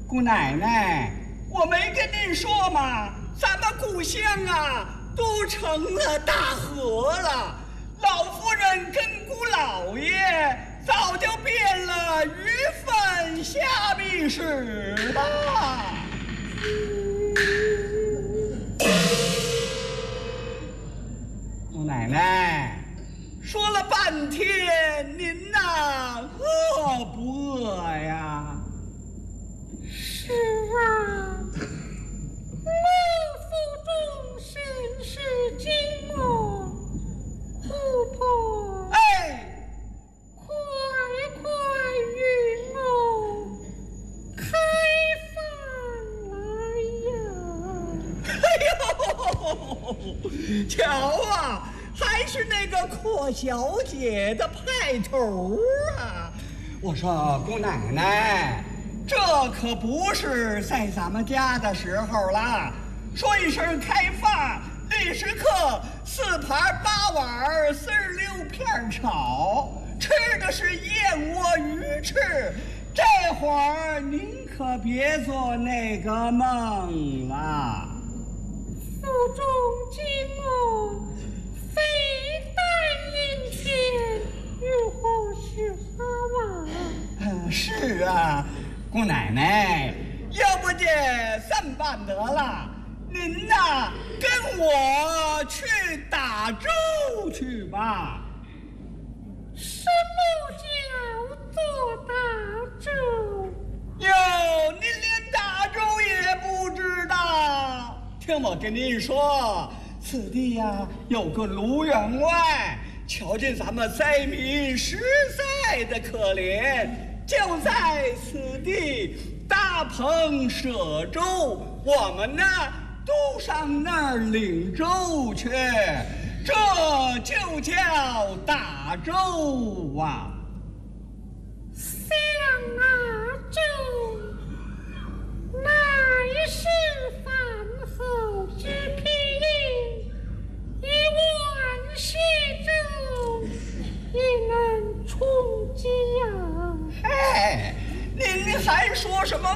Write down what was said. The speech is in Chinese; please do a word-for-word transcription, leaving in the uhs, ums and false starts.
姑奶奶，我没跟您说吗？咱们故乡啊，都成了大河了。老夫人跟姑老爷早就变了鱼粪虾米屎了。姑奶奶，说了半天，您呐，饿不饿呀？ 是啊，孟府中甚是寂寞，姑婆， 哎， 快快与我开饭来呀！ 哎呦，瞧啊，还是那个阔小姐的派头啊！我说姑奶奶，这可不是在咱们家的时候啦。说一声开饭，立时刻四盘八碗四十六片炒，吃的是燕窝鱼翅。这会儿您可别做那个梦了。 府中寂寞，非但阴天，又或是哈瓦。 嗯，是啊，姑奶奶，要不这这么办得了，您呐跟我去打粥去吧。 什么叫做打粥？ 哟，您连打粥也不知道？听我跟您说，此地呀有个卢员外，瞧见咱们灾民实在的可怜，就在此地搭棚舍粥，我们呢都上那儿领粥去，这就叫打粥啊。 想啊粥，乃是饭后之品，一碗稀粥也能充饥呀。 嗨，您还说什么